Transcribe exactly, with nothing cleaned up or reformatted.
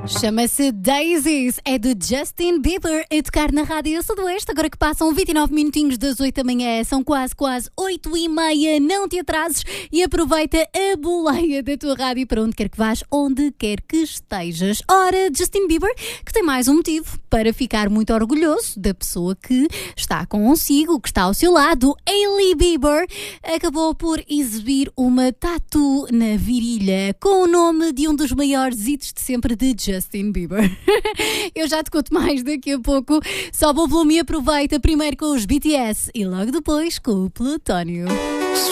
Chama-se Daisies, é de Justin Bieber a tocar na Rádio Sudoeste. Agora que passam vinte e nove minutinhos das oito da manhã, são quase, quase oito e meia. Não te atrases e aproveita a boleia da tua rádio para onde quer que vás, onde quer que estejas. Ora, Justin Bieber, que tem mais um motivo para ficar muito orgulhoso da pessoa que está consigo, que está ao seu lado. Hailey Bieber acabou por exibir uma tatu na virilha com o nome de um dos maiores hits de sempre de Justin Bieber. Eu já te conto mais daqui a pouco. Sobe o volume e aproveita primeiro com os B T S e logo depois com o Plutónio.